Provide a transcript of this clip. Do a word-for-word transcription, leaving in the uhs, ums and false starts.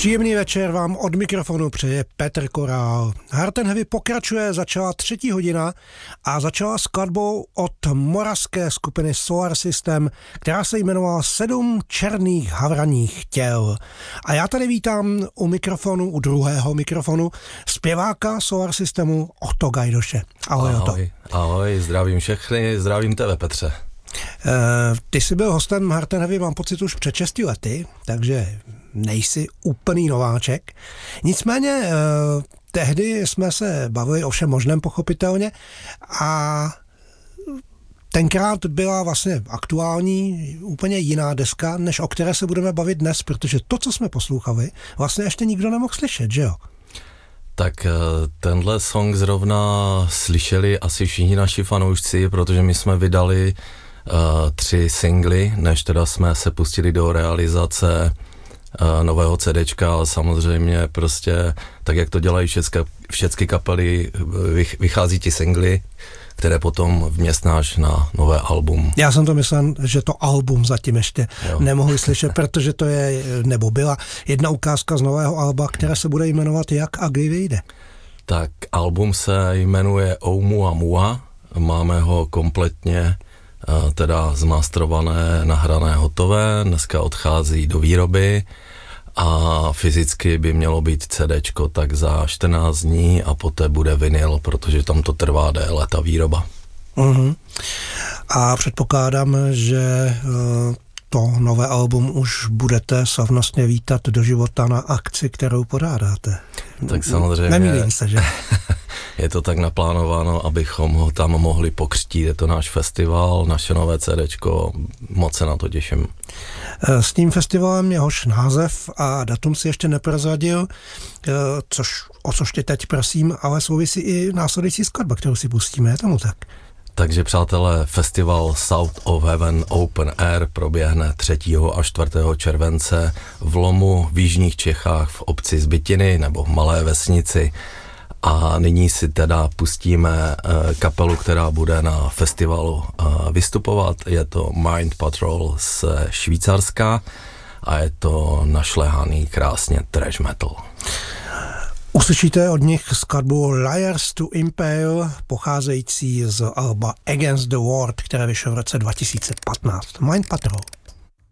Příjemný večer vám od mikrofonu přeje Petr Korál. Hard and Heavy pokračuje, začala třetí hodina a začala skladbou od moravské skupiny Solar System, která se jmenovala Sedm černých havraních těl. A já tady vítám u mikrofonu, u druhého mikrofonu, zpěváka Solar Systemu Otto Gajdoše. Ahoj, ahoj Otto. Ahoj, zdravím všechny, zdravím tebe, Petře. Uh, ty jsi byl hostem Hard and Heavy, mám pocit, už před šesti lety, takže nejsi úplný nováček. Nicméně uh, tehdy jsme se bavili o všem možném pochopitelně a tenkrát byla vlastně aktuální úplně jiná deska, než o které se budeme bavit dnes, protože to, co jsme poslouchali, vlastně ještě nikdo nemohl slyšet, že jo? Tak tenhle song zrovna slyšeli asi všichni naši fanoušci, protože my jsme vydali uh, tři singly, než teda jsme se pustili do realizace uh, nového CDčka, ale samozřejmě prostě tak, jak to dělají všechny, všechny kapely, vychází ti singly, které potom vměstnáš na nové album. Já jsem to myslel, že to album zatím ještě jo. nemohli slyšet, protože to je, nebo byla jedna ukázka z nového alba, které se bude jmenovat Jak a kdy vyjde. Tak album se jmenuje Oumuamua, máme ho kompletně teda zmasterované, nahrané, hotové, dneska odchází do výroby a fyzicky by mělo být CDčko tak za čtrnáct dní a poté bude vinyl, protože tam to trvá déle, ta výroba. Uh-huh. A předpokládám, že uh, to nové album už budete slavnostně vítat do života na akci, kterou pořádáte. Tak samozřejmě. Nemýlím se, že? Je to tak naplánováno, abychom ho tam mohli pokřtít. Je to náš festival, naše nové CDčko, moc se na to těším. S tím festivalem jehož název a datum si ještě neprozradil, což, o což tě teď prosím, ale souvisí i následující skladba, kterou si pustíme, je tomu tak? Takže přátelé, festival South of Heaven Open Air proběhne třetího až čtvrtého července v Lomu v jižních Čechách v obci Zbytiny nebo v malé vesnici. A nyní si teda pustíme kapelu, která bude na festivalu vystupovat. Je to Mind Patrol z Švýcarska a je to našlehaný krásně thrash metal. Uslyšíte od nich skladbu Liars to Impale, pocházející z alba Against the World, které vyšlo v roce dva tisíce patnáct. Mind Patrol.